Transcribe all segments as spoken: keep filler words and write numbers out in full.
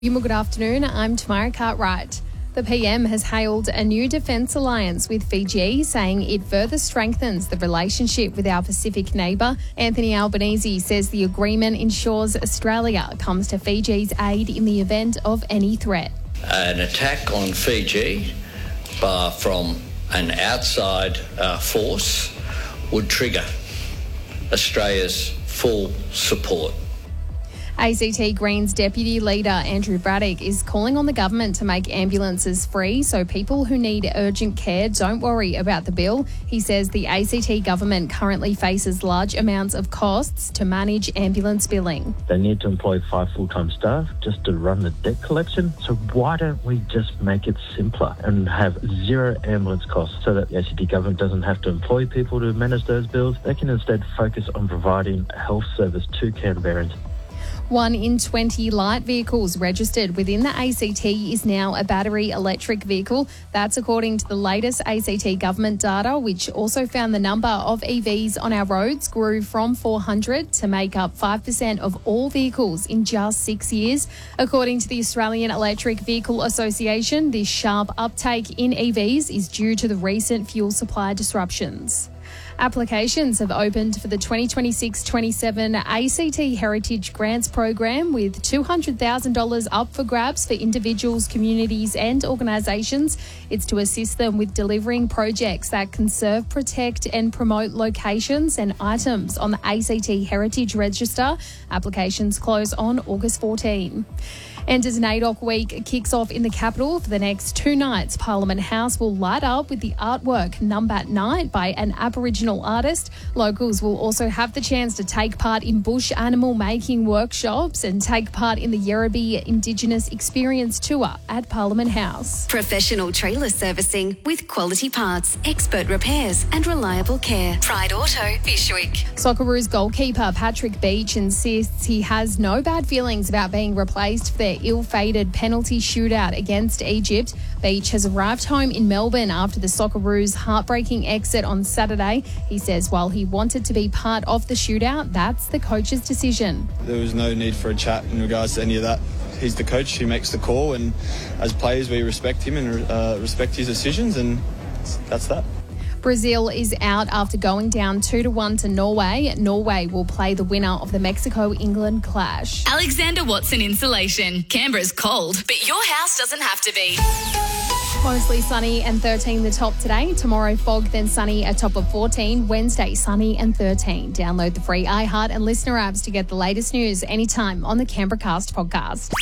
Good afternoon, I'm Tamara Cartwright. The P M has hailed a new defence alliance with Fiji, saying it further strengthens the relationship with our Pacific neighbour. Anthony Albanese says the agreement ensures Australia comes to Fiji's aid in the event of any threat. An attack on Fiji uh, from an outside uh, force would trigger Australia's full support. A C T Greens Deputy Leader Andrew Braddock is calling on the government to make ambulances free so people who need urgent care don't worry about the bill. He says the A C T government currently faces large amounts of costs to manage ambulance billing. They need to employ five full-time staff just to run the debt collection. So why don't we just make it simpler and have zero ambulance costs so that the A C T government doesn't have to employ people to manage those bills? They can instead focus on providing a health service to Canberrans. One in twenty light vehicles registered within the A C T is now a battery electric vehicle. That's according to the latest A C T government data, which also found the number of E Vs on our roads grew from four hundred to make up five percent of all vehicles in just six years. According to the Australian Electric Vehicle Association, this sharp uptake in E Vs is due to the recent fuel supply disruptions. Applications have opened for the twenty twenty-six twenty-seven A C T Heritage Grants Program, with two hundred thousand dollars up for grabs for individuals, communities and organisations. It's to assist them with delivering projects that conserve, protect and promote locations and items on the A C T Heritage Register. Applications close on August fourteenth. And as NAIDOC Week kicks off in the capital for the next two nights, Parliament House will light up with the artwork Numbat Night by an Aboriginal artist. Locals will also have the chance to take part in bush animal making workshops and take part in the Yerrabi Indigenous Experience Tour at Parliament House. Professional trailer servicing with quality parts, expert repairs and reliable care. Pride Auto, Fishwick. Socceroos goalkeeper Patrick Beach insists he has no bad feelings about being replaced for their ill-fated penalty shootout against Egypt. Beach has arrived home in Melbourne after the Socceroos' heartbreaking exit on Saturday. He says while he wanted to be part of the shootout, that's the coach's decision. There was no need for a chat in regards to any of that. He's the coach, he makes the call, and as players we respect him and uh, respect his decisions, and that's that. Brazil is out after going down two to one to Norway. Norway will play the winner of the Mexico-England clash. Alexander Watson Insulation. Canberra's cold, but your house doesn't have to be. Mostly sunny and thirteen the top today. Tomorrow fog, then sunny, a top of fourteen. Wednesday sunny and thirteen. Download the free iHeart and Listener apps to get the latest news anytime on the Canberra Cast podcast.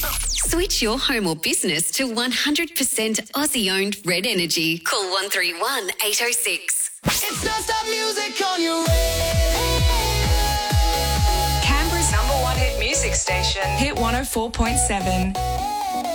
Switch your home or business to one hundred percent Aussie-owned Red Energy. Call one three one, eight oh six. It's non-stop music on your radio. Canberra's number one hit music station, Hit one oh four point seven.